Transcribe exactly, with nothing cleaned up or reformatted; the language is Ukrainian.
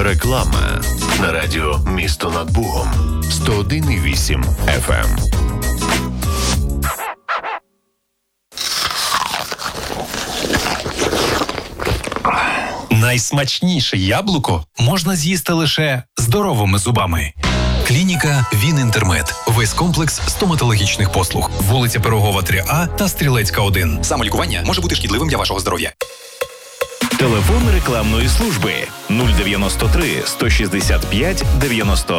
Реклама на радіо «Місто над Бугом» сто один і вісім еф ем. Найсмачніше яблуко можна з'їсти лише здоровими зубами. Клініка Вінінтермед. Весь комплекс стоматологічних послуг. Вулиця Пирогова, три А та Стрілецька, один. Самолікування може бути шкідливим для вашого здоров'я. Телефон рекламної служби нуль дев'яносто три сто шістдесят п'ять дев'яносто